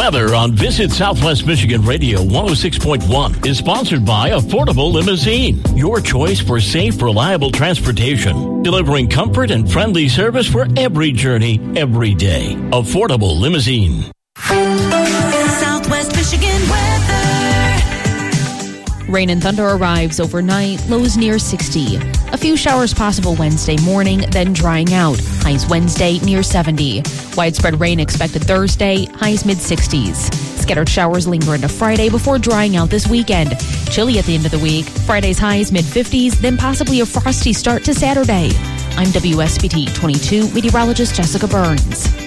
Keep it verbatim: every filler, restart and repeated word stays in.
Weather on Visit Southwest Michigan Radio one oh six point one is sponsored by Affordable Limousine, your choice for safe, reliable transportation, delivering comfort and friendly service for every journey, every day. Affordable Limousine. Southwest Michigan weather. Rain and thunder arrives overnight, lows near sixty. A few showers possible Wednesday morning, then drying out. Highs Wednesday near seventy. Widespread rain expected Thursday, highs mid-sixties. Scattered showers linger into Friday before drying out this weekend. Chilly at the end of the week. Friday's highs mid-fifties, then possibly a frosty start to Saturday. I'm W S B T twenty-two meteorologist Jessica Burns.